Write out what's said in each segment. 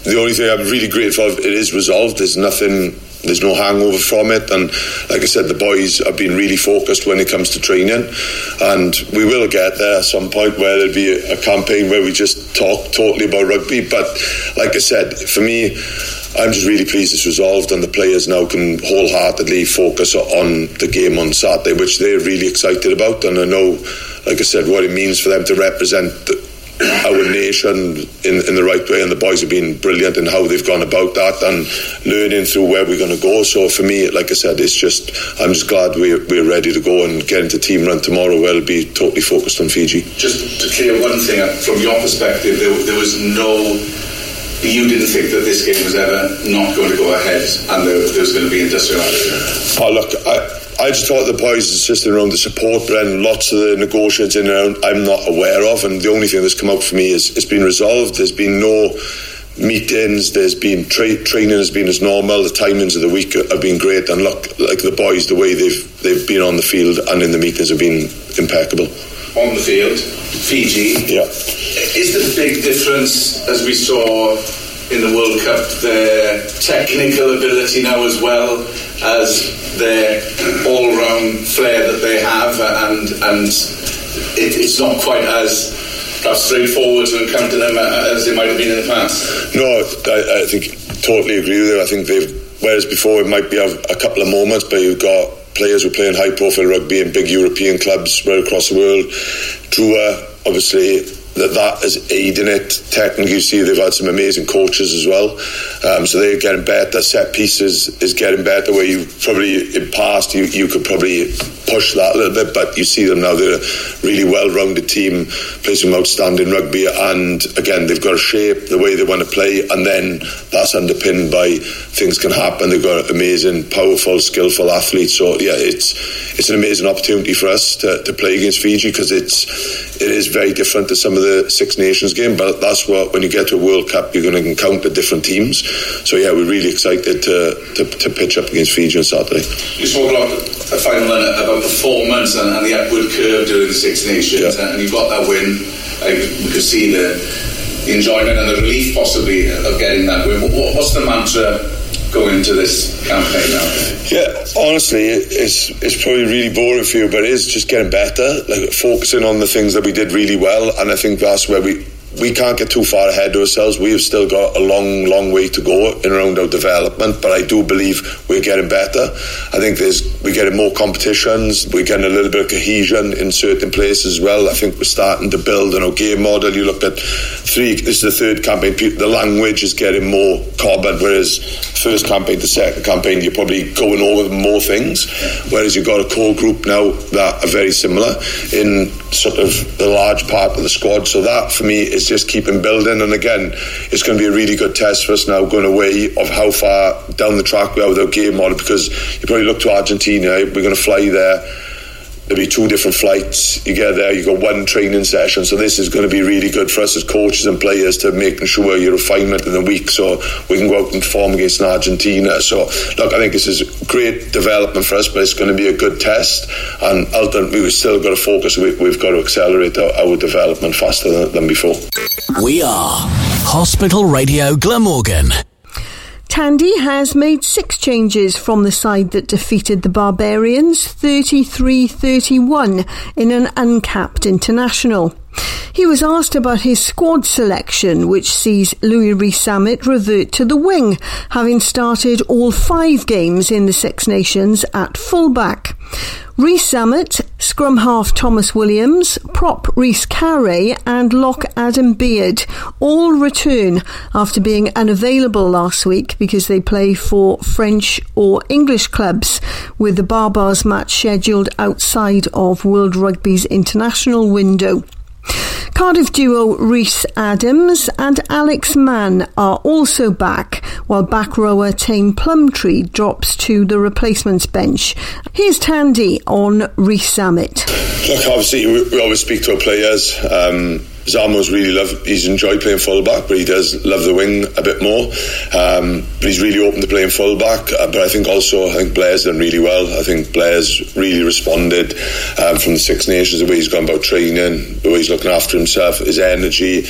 the only thing I'm really grateful of, it is resolved. There's no hangover from it, and like I said, the boys have been really focused when it comes to training, and we will get there at some point where there'll be a campaign where we just talk totally about rugby. But like I said, for me, I'm just really pleased it's resolved, and the players now can wholeheartedly focus on the game on Saturday, which they're really excited about. And I know, like I said, what it means for them to represent our nation in the right way, and the boys have been brilliant in how they've gone about that and learning through where we're going to go. So for me, like I said, I'm just glad we're ready to go and get into team run tomorrow where it'll be totally focused on Fiji. Just to clear one thing up, from your perspective, there was no... You didn't think that this game was ever not going to go ahead and there was going to be industrial action? Oh, look, I just thought the boys assisting around the support, but then lots of the negotiations in and around I'm not aware of, and the only thing that's come out for me is it's been resolved. There's been no meetings, there's been training has been as normal, the timings of the week have been great, and look, like the boys, the way they've been on the field and in the meetings have been impeccable. On the field, Fiji. Yeah. Is the big difference, as we saw in the World Cup, their technical ability now as well as their all-round flair that they have, and it's not quite as perhaps straightforward to encounter them as it might have been in the past? No, I think totally agree with you. I think whereas before it might be a couple of moments, but you've got players who play in high-profile rugby in big European clubs right across the world. Drua, obviously, that is aiding it. Technically, you see they've had some amazing coaches as well, so they're getting better. Set pieces is getting better, where you probably in past you could probably push that a little bit, but you see them now, they're a really well-rounded team, play some outstanding rugby, and again they've got a shape, the way they want to play, and then that's underpinned by things can happen. They've got amazing, powerful, skillful athletes. So yeah, it's an amazing opportunity for us to play against Fiji, because it is very different to some of the Six Nations game, but that's what, when you get to a World Cup, you're going to encounter different teams. So yeah, we're really excited to pitch up against Fiji on Saturday. You spoke a lot a final about performance and the upward curve during the Six Nations, yeah. And you got that win. We could see the enjoyment and the relief possibly of getting that win. What's the mantra going into this campaign now? Yeah, honestly, it's probably really boring for you, but it is just getting better, like focusing on the things that we did really well, and I think that's where we can't get too far ahead of ourselves. We have still got a long way to go in around our development, but I do believe we're getting better. I think we're getting more competitions, we're getting a little bit of cohesion in certain places as well. I think we're starting to build on our game model. You look at this is the third campaign, the language is getting more common, whereas first campaign to second campaign you're probably going over more things, whereas you've got a core group now that are very similar in sort of the large part of the squad. So that for me is just keeping building, and again it's going to be a really good test for us now going away of how far down the track we are with our game model, because you probably look to Argentina, we're going to fly there, there'll be 2 different flights, you get there, you got 1 training session, so this is going to be really good for us as coaches and players to making sure your refinement in the week so we can go out and perform against Argentina. So look, I think this is great development for us, but it's going to be a good test, and ultimately we've still got to focus, we've got to accelerate our development faster than before. We are Hospital Radio Glamorgan. Tandy has made 6 changes from the side that defeated the Barbarians 33-31 in an uncapped international. He was asked about his squad selection, which sees Louis Rees-Zammit revert to the wing, having started all 5 games in the Six Nations at fullback. Rees-Zammit, scrum half Thomas Williams, prop Rhys Carré and lock Adam Beard all return after being unavailable last week because they play for French or English clubs, with the Barbars match scheduled outside of World Rugby's international window. Cardiff duo Rhys Adams and Alex Mann are also back, while back rower Tane Plumtree drops to the replacements bench. Here's Tandy on Rees-Zammit. Look, obviously we always speak to our players. Zamo's he's enjoyed playing full-back, but he does love the wing a bit more. But he's really open to playing full-back. But I think Blair's done really well. I think Blair's really responded from the Six Nations, the way he's gone about training, the way he's looking after himself, his energy,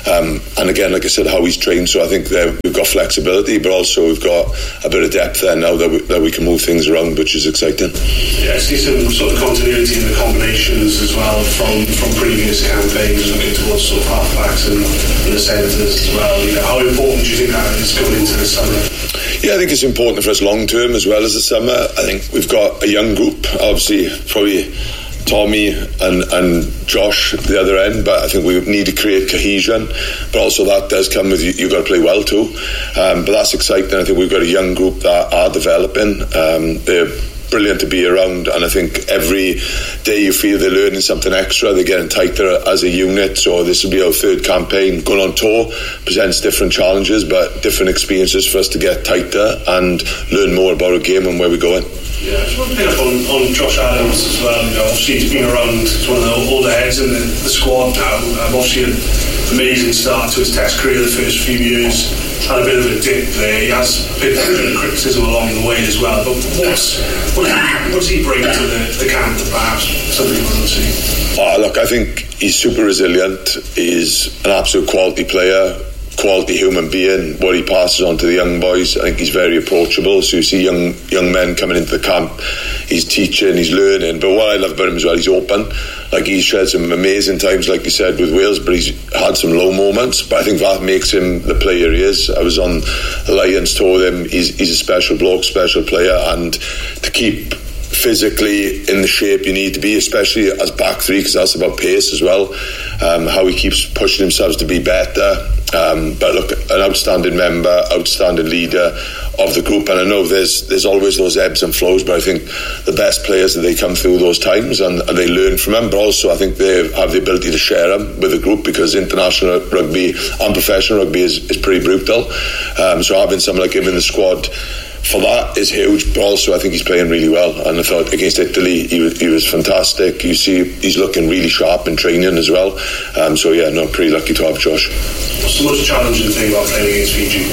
and again, like I said, how he's trained. So I think we've got flexibility, but also we've got a bit of depth there now that we can move things around, which is exciting. Yeah, I see some sort of continuity in the combinations as well from previous campaigns, looking towards sort of half-backs and the centres as well. How important do you think that is going into the summer? Yeah, I think it's important for us long term as well as the summer. I think we've got a young group, obviously probably Tommy and Josh at the other end, but I think we need to create cohesion, but also that does come with you've got to play well too, but that's exciting. I think we've got a young group that are developing. They're brilliant to be around, and I think every day you feel they're learning something extra, they're getting tighter as a unit. So this will be our third campaign. Going on tour presents different challenges but different experiences for us to get tighter and learn more about our game and where we're going. Yeah, I just want to pick up on Josh Adams as well. Obviously he's been around, he's one of the older heads in the squad now. Obviously an amazing start to his Test career the first few years. Had a bit of a dip there. He has picked up a bit of criticism along the way as well. But what does he bring to the camp that perhaps some people don't see? Look, I think he's super resilient. He's an absolute quality player, quality human being. What he passes on to the young boys, I think he's very approachable. So you see young men coming into the camp, he's teaching, he's learning. But what I love about him as well, he's open. Like, he's shared some amazing times, like you said, with Wales, but he's had some low moments. But I think that makes him the player he is. I was on the Lions tour with him. He's a special bloke, special player, and to keep physically in the shape you need to be, especially as back three, because that's about pace as well, how he keeps pushing himself to be better. But look, an outstanding member, outstanding leader of the group, and I know there's always those ebbs and flows, but I think the best players, that they come through those times and they learn from them, but also I think they have the ability to share them with the group, because international rugby and professional rugby is pretty brutal. So having someone like him in the squad for that is huge, but also I think he's playing really well, and I thought against Italy he was fantastic. You see he's looking really sharp in training as well, so yeah, no, pretty lucky to have Josh. What's the most challenging thing about playing against Fiji?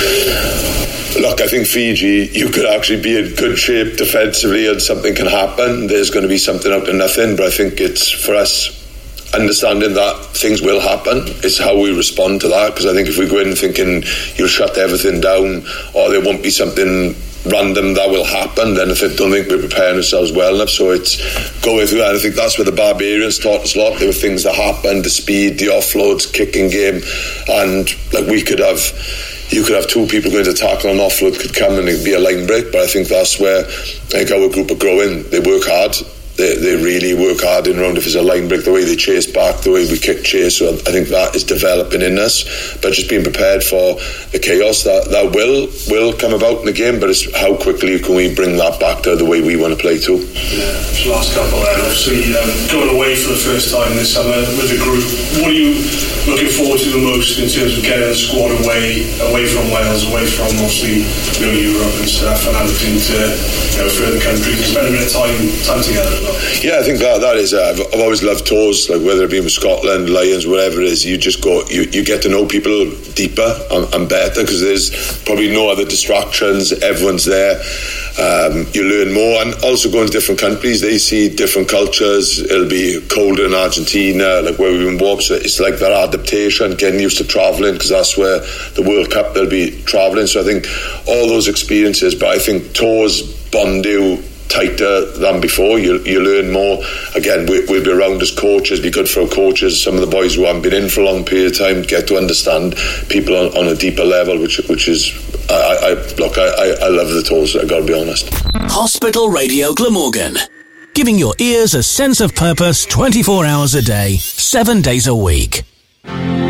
Look, I think Fiji, you could actually be in good shape defensively and something can happen. There's going to be something out of nothing, but I think it's for us understanding that things will happen. It's how we respond to that, because I think if we go in thinking you'll shut everything down or there won't be something random that will happen, then I don't think we're preparing ourselves well enough. So it's going through that. I think that's where the Barbarians taught us a lot. There were things that happened, the speed, the offloads, kicking game, and like you could have two people going to tackle, an offload could come and it'd be a line break. But I think that's where I think our group are growing. They work hard. They really work hard in round. If it's a line break, the way they chase back, the way we kick chase, so I think that is developing in us. But just being prepared for the chaos that will come about in the game, but it's how quickly can we bring that back to the way we want to play too. Yeah, last couple then, obviously going away for the first time this summer with the group, what are you looking forward to the most in terms of getting the squad away from Wales, away from obviously Europe and stuff, and looking to further countries and spend a bit of time together? Yeah, I think that is. I've always loved tours, like whether it be with Scotland, Lions, whatever it is. You just go, you get to know people deeper and better, because there's probably no other distractions. Everyone's there. You learn more, and also going to different countries, they see different cultures. It'll be colder in Argentina, like where we've been warped. So it's like that adaptation, getting used to travelling, because that's where the World Cup they'll be travelling. So I think all those experiences, but I think tours bond you tighter than before. You learn more. Again, we'll be around as coaches, be good for our coaches. Some of the boys who haven't been in for a long period of time get to understand people on a deeper level, which is I love the tours, I've got to be honest. Hospital Radio Glamorgan, giving your ears a sense of purpose 24 hours a day, 7 days a week.